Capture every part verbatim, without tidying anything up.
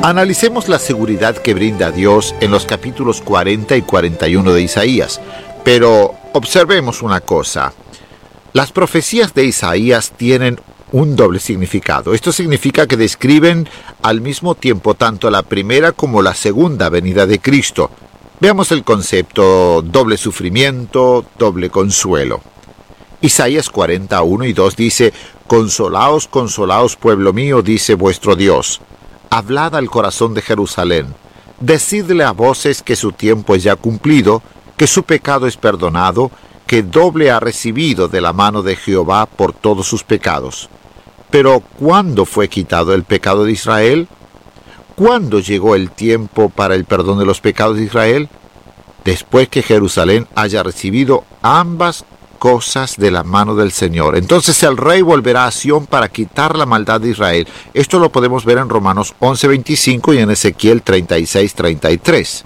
Analicemos la seguridad que brinda Dios en los capítulos cuarenta y cuarenta y uno de Isaías, pero observemos una cosa. Las profecías de Isaías tienen un doble significado. Esto significa que describen al mismo tiempo tanto la primera como la segunda venida de Cristo. Veamos el concepto doble sufrimiento, doble consuelo. Isaías cuarenta, uno y dos dice: Consolaos, consolaos, pueblo mío, dice vuestro Dios. Hablad al corazón de Jerusalén. Decidle a voces que su tiempo es ya cumplido, que su pecado es perdonado, que doble ha recibido de la mano de Jehová por todos sus pecados. Pero ¿cuándo fue quitado el pecado de Israel? ¿Cuándo llegó el tiempo para el perdón de los pecados de Israel? Después que Jerusalén haya recibido ambas cosas de la mano del Señor. Entonces el rey volverá a Sión para quitar la maldad de Israel. Esto lo podemos ver en Romanos once, veinticinco y en Ezequiel treinta y seis, treinta y tres.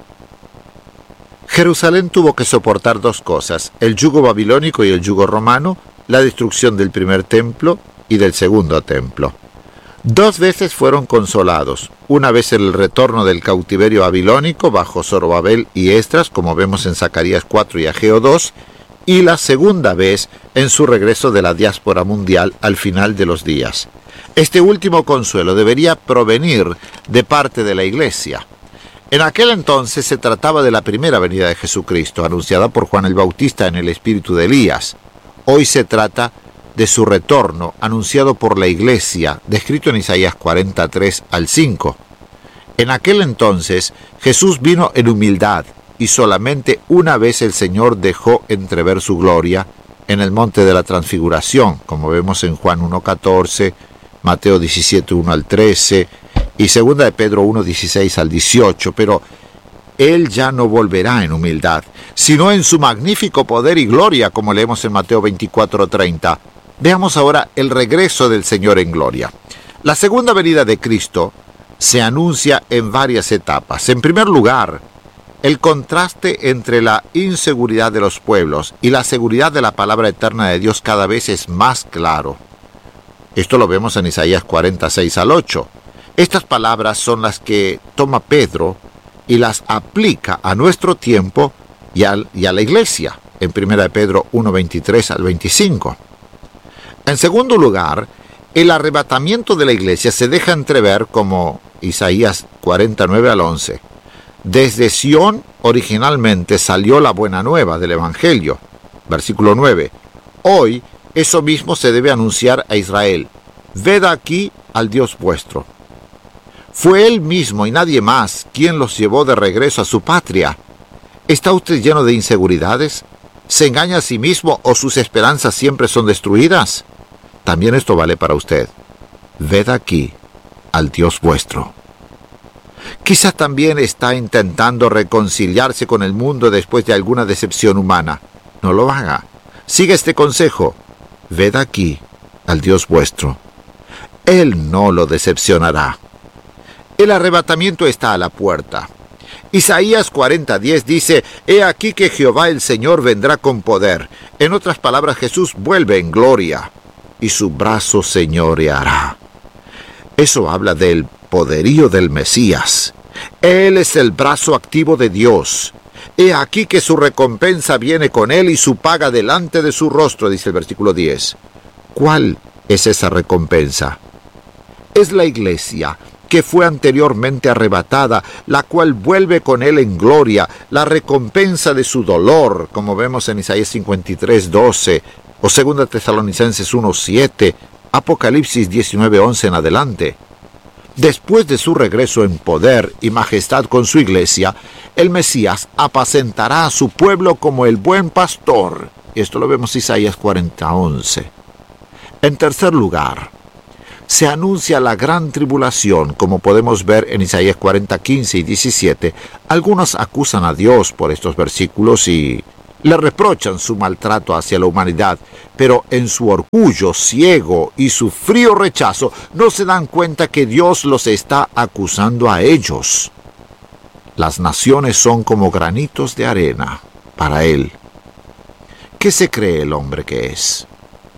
Jerusalén tuvo que soportar dos cosas: el yugo babilónico y el yugo romano, la destrucción del primer templo y del segundo templo. Dos veces fueron consolados, una vez en el retorno del cautiverio babilónico bajo Zorobabel y Esdras, como vemos en Zacarías cuatro y Ageo dos, y la segunda vez en su regreso de la diáspora mundial al final de los días. Este último consuelo debería provenir de parte de la Iglesia. En aquel entonces se trataba de la primera venida de Jesucristo, anunciada por Juan el Bautista en el espíritu de Elías. Hoy se trata de su retorno, anunciado por la Iglesia, descrito en Isaías cuarenta, tres al cinco. En aquel entonces Jesús vino en humildad, y solamente una vez el Señor dejó entrever su gloria en el monte de la transfiguración, como vemos en Juan uno, catorce, Mateo diecisiete, uno al trece, y segunda de Pedro uno, dieciséis al dieciocho, pero Él ya no volverá en humildad, sino en su magnífico poder y gloria, como leemos en Mateo veinticuatro, treinta. Veamos ahora el regreso del Señor en gloria. La segunda venida de Cristo se anuncia en varias etapas. En primer lugar, el contraste entre la inseguridad de los pueblos y la seguridad de la palabra eterna de Dios cada vez es más claro. Esto lo vemos en Isaías cuarenta, seis al ocho. Estas palabras son las que toma Pedro y las aplica a nuestro tiempo y, al, y a la iglesia, en primera de Pedro uno, veintitrés al veinticinco. En segundo lugar, el arrebatamiento de la iglesia se deja entrever como Isaías cuarenta, nueve al once. Desde Sión originalmente salió la buena nueva del Evangelio. Versículo nueve. Hoy eso mismo se debe anunciar a Israel. Ved aquí al Dios vuestro. Fue Él mismo y nadie más quien los llevó de regreso a su patria. ¿Está usted lleno de inseguridades? ¿Se engaña a sí mismo o sus esperanzas siempre son destruidas? También esto vale para usted. Ved aquí al Dios vuestro. Quizás también está intentando reconciliarse con el mundo después de alguna decepción humana. No lo haga. Siga este consejo. Ved aquí al Dios vuestro. Él no lo decepcionará. El arrebatamiento está a la puerta. Isaías cuarenta, diez dice: He aquí que Jehová el Señor vendrá con poder. En otras palabras, Jesús vuelve en gloria, y su brazo señoreará. Eso habla del poderío del Mesías. Él es el brazo activo de Dios. He aquí que su recompensa viene con él y su paga delante de su rostro, dice el versículo diez. ¿Cuál es esa recompensa? Es la iglesia, que fue anteriormente arrebatada, la cual vuelve con él en gloria, la recompensa de su dolor, como vemos en Isaías cincuenta y tres, doce, o segunda Tesalonicenses uno, siete, Apocalipsis diecinueve, once en adelante. Después de su regreso en poder y majestad con su iglesia, el Mesías apacentará a su pueblo como el buen pastor. Esto lo vemos en Isaías cuarenta, once. En tercer lugar, se anuncia la gran tribulación, como podemos ver en Isaías cuarenta, quince y diecisiete. Algunos acusan a Dios por estos versículos y le reprochan su maltrato hacia la humanidad, pero en su orgullo ciego y su frío rechazo no se dan cuenta que Dios los está acusando a ellos. Las naciones son como granitos de arena para Él. ¿Qué se cree el hombre que es?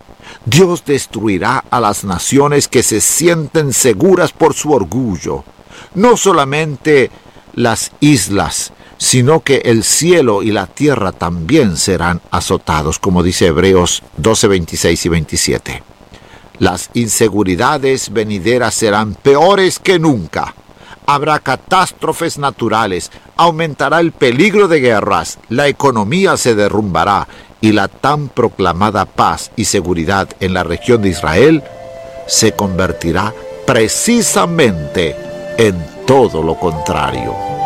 Dios destruirá a las naciones que se sienten seguras por su orgullo. No solamente las islas, sino que el cielo y la tierra también serán azotados, como dice Hebreos doce, veintiséis y veintisiete. Las inseguridades venideras serán peores que nunca. Habrá catástrofes naturales, aumentará el peligro de guerras, la economía se derrumbará y la tan proclamada paz y seguridad en la región de Israel se convertirá precisamente en todo lo contrario.